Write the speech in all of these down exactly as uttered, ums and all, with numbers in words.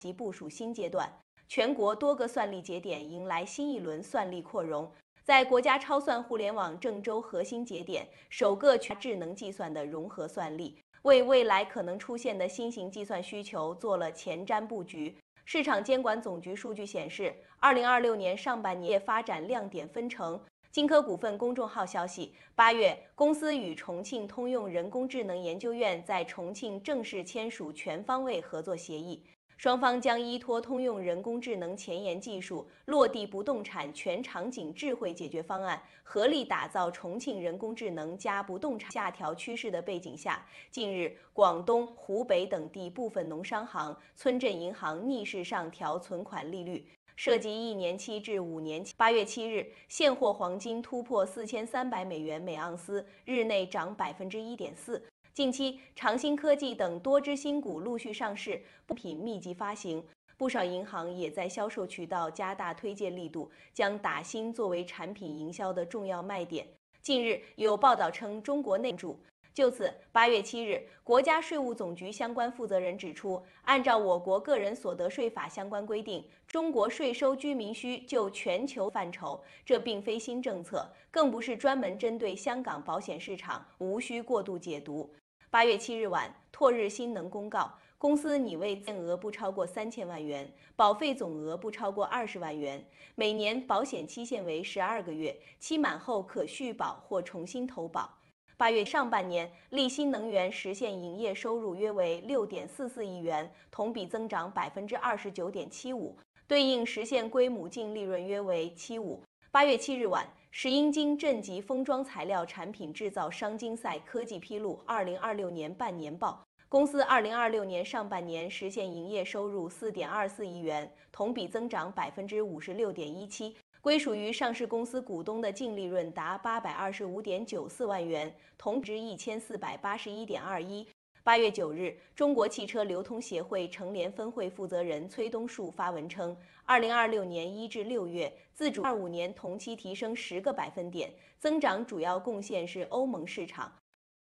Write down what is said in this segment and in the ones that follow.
及部署新阶段，全国多个算力节点迎来新一轮算力扩容。在国家超算互联网郑州核心节点，首个全智能计算的融合算力，为未来可能出现的新型计算需求做了前瞻布局。市场监管总局数据显示，二零二六年上半年发展亮点纷呈。金科股份公众号消息，八月，公司与重庆通用人工智能研究院在重庆正式签署全方位合作协议。双方将依托通用人工智能前沿技术，落地不动产全场景智慧解决方案，合力打造重庆人工智能加不动产下调趋势的背景下，近日，广东、湖北等地部分农商行、村镇银行逆势上调存款利率。涉及一年期至五年期。八月七日，现货黄金突破四千三百美元每盎司，日内涨百分之一点四。近期，长兴科技等多只新股陆续上市，部品密集发行。不少银行也在销售渠道加大推介力度，将打新作为产品营销的重要卖点。近日有报道称，中国内注。就此，八月七日，国家税务总局相关负责人指出，按照我国个人所得税法相关规定，中国税收居民需就全球范畴，这并非新政策，更不是专门针对香港保险市场，无需过度解读。八月七日晚，拓日新能公告，公司拟为建额不超过三千万元，保费总额不超过二十万元，每年保险期限为十二个月，期满后可续保或重新投保。八月上半年，力新能源实现营业收入约为六点四四亿元，同比增长百分之二十九点七五，对应实现归母净利润约为七五。八月七日晚，石英金正极封装材料产品制造商金赛科技披露二零二六年半年报，公司二零二六年上半年实现营业收入四点二四亿元，同比增长百分之五十六点一七。归属于上市公司股东的净利润达八百二十五点九四万元，同比一千四百八十一点二一。八月九日，中国汽车流通协会成联分会负责人崔东树发文称，二零二六年一至六月，自主二五年同期提升十个百分点，增长主要贡献是欧盟市场。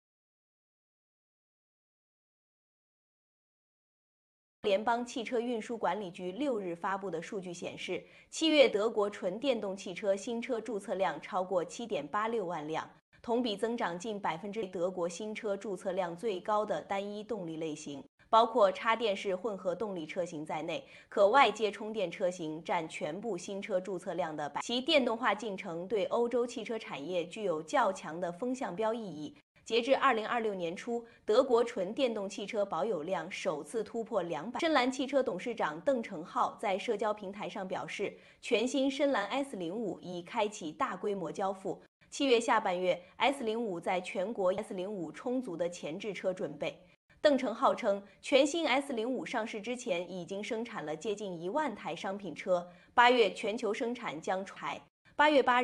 联邦汽车运输管理局六日发布的数据显示，七月德国纯电动汽车新车注册量超过 七点八六万辆，同比增长近百分之。德国新车注册量最高的单一动力类型，包括插电式混合动力车型在内，可外接充电车型占全部新车注册量的百。其电动化进程对欧洲汽车产业具有较强的风向标意义。截至二零二六年初，德国纯电动汽车保有量首次突破两百。深蓝汽车董事长邓成浩在社交平台上表示，全新深蓝 S 零五 已开启大规模交付。七月下半月 ，S 零五 在全国 S 零五 充足的前置车准备。邓成浩称，全新 S 零五 上市之前已经生产了接近一万台商品车，八月全球生产将台。八月八日。